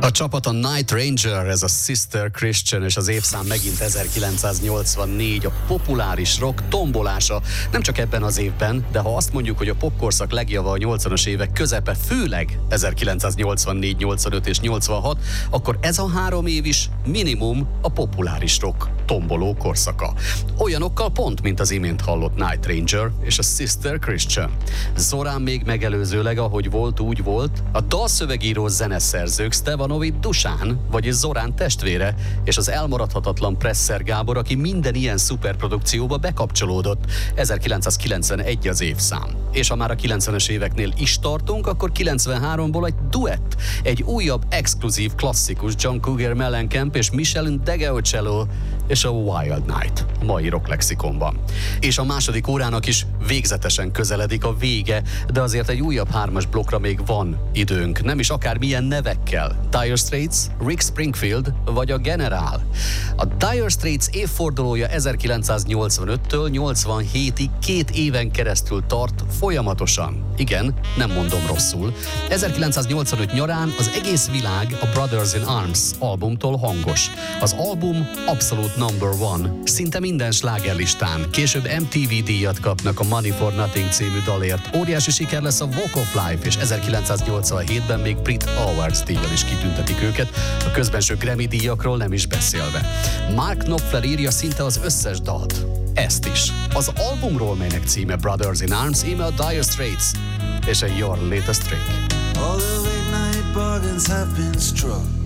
A csapat a Night Ranger, ez a Sister Christian, és az évszám megint 1984, a populáris rock tombolása. Nem csak ebben az évben, de ha azt mondjuk, hogy a popkorszak legjava a 80-as évek közepe, főleg 1984, 85 és 86, akkor ez a 3 év is minimum a populáris rock tomboló korszaka. Olyanokkal pont, mint az imént hallott Night Ranger és a Sister Christian. Zorán még megelőzőleg, ahogy volt, úgy volt, a dalszövegíró zeneszerzők Stevanovi Dusán, vagyis Zorán testvére, és az elmaradhatatlan Presser Gábor, aki minden ilyen szuperprodukcióba bekapcsolódott. 1991 az évszám. És ha már a 90-es éveknél is tartunk, akkor 93-ból egy duett, egy újabb exkluzív klasszikus, John Cougar Mellencamp és Michel Degeocello és a Wild Night mai rock lexikonban. És a második órának is végzetesen közeledik a vége, de azért egy újabb 3-as blokkra még van időnk, nem is akármilyen nevekkel. Dire Straits, Rick Springfield vagy a Generál. A Dire Straits évfordulója 1985-től 87-ig 2 éven keresztül tart folyamatosan. Igen, nem mondom rosszul. 1985 nyarán az egész világ a Brothers in Arms albumtól hangos. Az album abszolút number one, szinte minden slágerlistán. Később MTV díjat kapnak a Money for Nothing című dalért. Óriási siker lesz a Walk of Life, és 1987-ben még Brit Awards díjjal is kitüntetik őket, a közbenső Grammy díjakról nem is beszélve. Mark Knopfler írja szinte az összes dalt. Ezt is. Az albumról, melynek címe Brothers in Arms, íme a Dire Straits és a Your Latest Trick. All the late night bargains have been struck.